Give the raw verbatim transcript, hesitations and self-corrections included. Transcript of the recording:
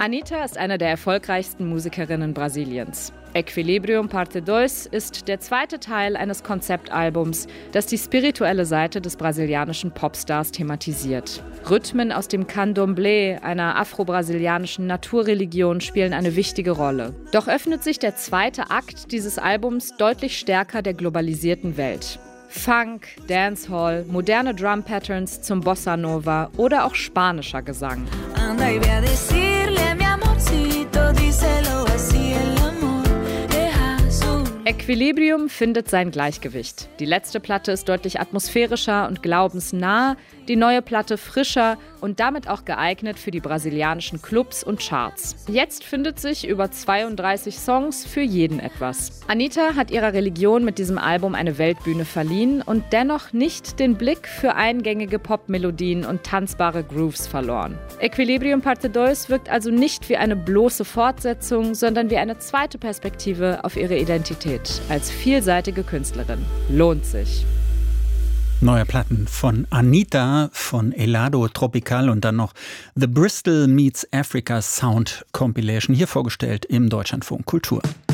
Anitta ist eine der erfolgreichsten Musikerinnen Brasiliens. Equilibrium Parte zwei ist der zweite Teil eines Konzeptalbums, das die spirituelle Seite des brasilianischen Popstars thematisiert. Rhythmen aus dem Candomblé, einer afro-brasilianischen Naturreligion, spielen eine wichtige Rolle. Doch öffnet sich der zweite Akt dieses Albums deutlich stärker der globalisierten Welt. Funk, Dancehall, moderne Drum-Patterns zum Bossa Nova oder auch spanischer Gesang. Equilibrium findet sein Gleichgewicht. Die letzte Platte ist deutlich atmosphärischer und glaubensnah, die neue Platte frischer und damit auch geeignet für die brasilianischen Clubs und Charts. Jetzt findet sich über zweiunddreißig Songs für jeden etwas. Anitta hat ihrer Religion mit diesem Album eine Weltbühne verliehen und dennoch nicht den Blick für eingängige Popmelodien und tanzbare Grooves verloren. Equilibrium Parte zwei wirkt also nicht wie eine bloße Fortsetzung, sondern wie eine zweite Perspektive auf ihre Identität als vielseitige Künstlerin. Lohnt sich. Neue Platten von Anitta, von Helado Tropical und dann noch The Bristol Meets Africa Sound Compilation, hier vorgestellt im Deutschlandfunk Kultur.